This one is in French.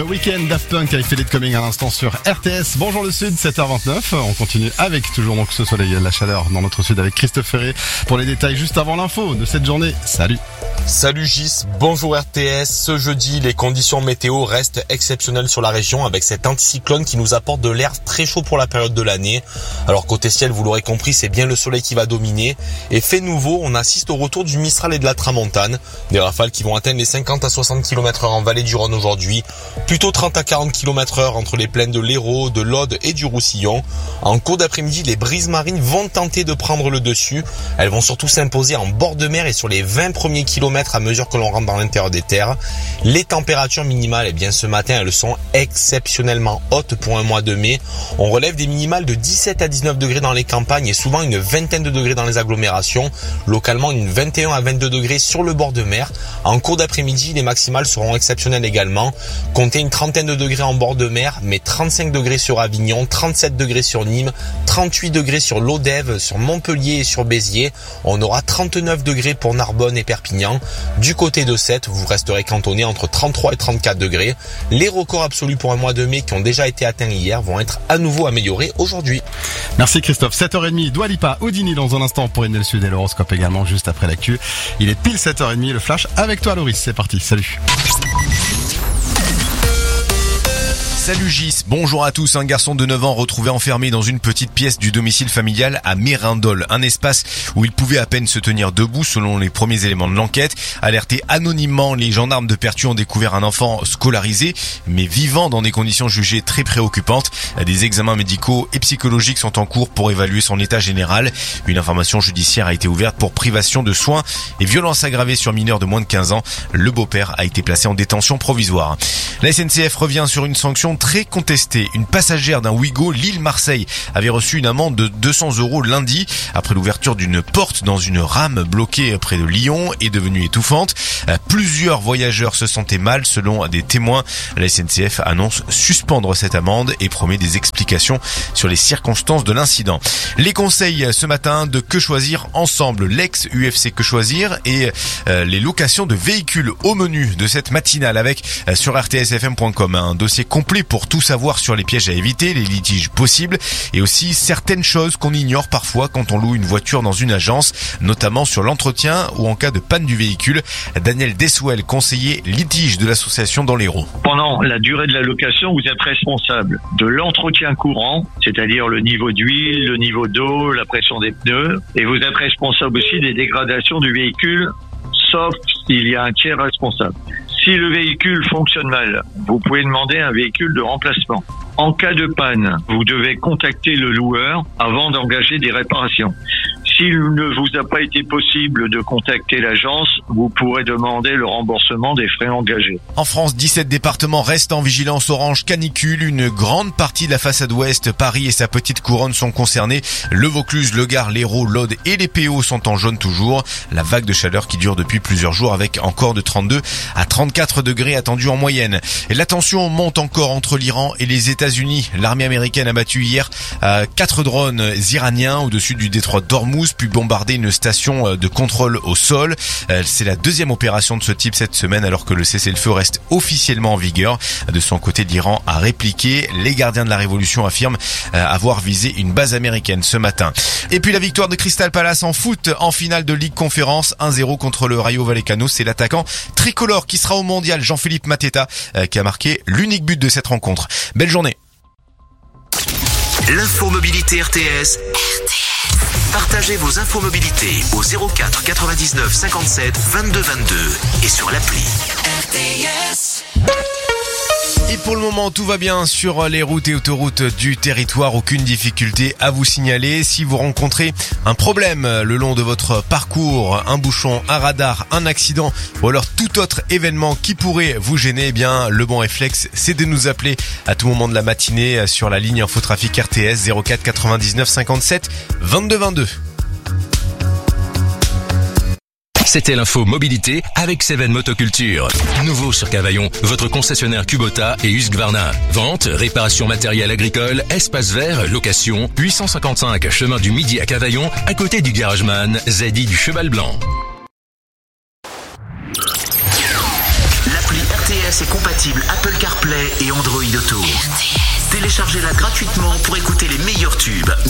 Le week-end Daft Punk avec Feel It Coming à l'instant sur RTS. Bonjour le Sud, 7h29. On continue avec toujours donc ce soleil et la chaleur dans notre Sud avec Christophe Ferré pour les détails juste avant l'info de cette journée. Salut. Salut Gis, bonjour RTS. Ce jeudi, les conditions météo restent exceptionnelles sur la région avec cet anticyclone qui nous apporte de l'air très chaud pour la période de l'année. Alors côté ciel, vous l'aurez compris, c'est bien le soleil qui va dominer. Et fait nouveau, on assiste au retour du Mistral et de la Tramontane. Des rafales qui vont atteindre les 50 à 60 km/h en vallée du Rhône aujourd'hui. Plutôt 30 à 40 km/h entre les plaines de l'Hérault, de l'Aude et du Roussillon. En cours d'après-midi, les brises marines vont tenter de prendre le dessus. Elles vont surtout s'imposer en bord de mer et sur les 20 premiers kilomètres à mesure que l'on rentre dans l'intérieur des terres. Les températures minimales, eh bien ce matin, elles sont exceptionnellement hautes pour un mois de mai. On relève des minimales de 17 à 19 degrés dans les campagnes et souvent une vingtaine de degrés dans les agglomérations. Localement, une 21 à 22 degrés sur le bord de mer. En cours d'après-midi, les maximales seront exceptionnelles également. Comptez une trentaine de degrés en bord de mer, mais 35 degrés sur Avignon, 37 degrés sur Nîmes, 38 degrés sur l'Odève, sur Montpellier et sur Béziers. On aura 39 degrés pour Narbonne et Perpignan. Du côté de Sète, vous resterez cantonné entre 33 et 34 degrés. Les records absolus pour un mois de mai qui ont déjà été atteints hier vont être à nouveau améliorés aujourd'hui. Merci Christophe. 7h30, Dua Lipa, Houdini dans un instant pour Inel Sud et l'horoscope également juste après l'actu. Il est pile 7h30, le flash avec toi Loris. C'est parti, salut. Salut Gis, bonjour à tous. Un garçon de 9 ans retrouvé enfermé dans une petite pièce du domicile familial à Mérindol. Un espace où il pouvait à peine se tenir debout selon les premiers éléments de l'enquête. Alertés anonymement, les gendarmes de Pertuis ont découvert un enfant scolarisé mais vivant dans des conditions jugées très préoccupantes. Des examens médicaux et psychologiques sont en cours pour évaluer son état général. Une information judiciaire a été ouverte pour privation de soins et violence aggravée sur mineur de moins de 15 ans. Le beau-père a été placé en détention provisoire. La SNCF revient sur une sanction très contestée. Une passagère d'un Ouigo Lille-Marseille avait reçu une amende de 200 € lundi après l'ouverture d'une porte dans une rame bloquée près de Lyon et devenue étouffante. Plusieurs voyageurs se sentaient mal selon des témoins. La SNCF annonce suspendre cette amende et promet des explications sur les circonstances de l'incident. Les conseils ce matin de Que Choisir Ensemble, l'ex-UFC Que Choisir et les locations de véhicules au menu de cette matinale avec sur rtsfm.com un dossier complet pour tout savoir sur les pièges à éviter, les litiges possibles et aussi certaines choses qu'on ignore parfois quand on loue une voiture dans une agence, notamment sur l'entretien ou en cas de panne du véhicule. Daniel Dessouel, conseiller litige de l'association dans l'Hérault. Pendant la durée de la location, vous êtes responsable de l'entretien courant, c'est-à-dire le niveau d'huile, le niveau d'eau, la pression des pneus, et vous êtes responsable aussi des dégradations du véhicule, sauf s'il y a un tiers responsable. Si le véhicule fonctionne mal, vous pouvez demander un véhicule de remplacement. En cas de panne, vous devez contacter le loueur avant d'engager des réparations. S'il ne vous a pas été possible de contacter l'agence, vous pourrez demander le remboursement des frais engagés. En France, 17 départements restent en vigilance orange canicule. Une grande partie de la façade ouest, Paris et sa petite couronne sont concernés. Le Vaucluse, le Gard, l'Hérault, l'Aude et les PO sont en jaune toujours. La vague de chaleur qui dure depuis plusieurs jours avec encore de 32 à 34 degrés attendus en moyenne. Et la tension monte encore entre l'Iran et les États-Unis. L'armée américaine a battu hier 4 drones iraniens au-dessus du détroit d'Ormuz, puis bombardé une station de contrôle au sol. C'est la deuxième opération de ce type cette semaine alors que le cessez-le-feu reste officiellement en vigueur. De son côté, l'Iran a répliqué. Les gardiens de la révolution affirment avoir visé une base américaine ce matin. Et puis la victoire de Crystal Palace en foot en finale de Ligue Conférence 1-0 contre le Rayo Vallecano. C'est l'attaquant tricolore qui sera au mondial, Jean-Philippe Mateta, qui a marqué l'unique but de cette rencontre. Belle journée. L'info mobilité RTS. Partagez vos infos mobilité au 04 99 57 22 22 et sur l'appli RTS. Et pour le moment, tout va bien sur les routes et autoroutes du territoire. Aucune difficulté à vous signaler. Si vous rencontrez un problème le long de votre parcours, un bouchon, un radar, un accident ou alors tout autre événement qui pourrait vous gêner, eh bien, le bon réflexe, c'est de nous appeler à tout moment de la matinée sur la ligne Infotrafic RTS 04 99 57 22 22. C'était l'info mobilité avec Seven Motoculture. Nouveau sur Cavaillon, votre concessionnaire Kubota et Husqvarna. Vente, réparation matériel agricole, espace vert, location, 855 chemin du Midi à Cavaillon, à côté du Garageman, ZI du Cheval Blanc. L'appli RTS RTS est compatible Apple CarPlay et Android Auto. Téléchargez-la gratuitement pour écouter les meilleurs tubes,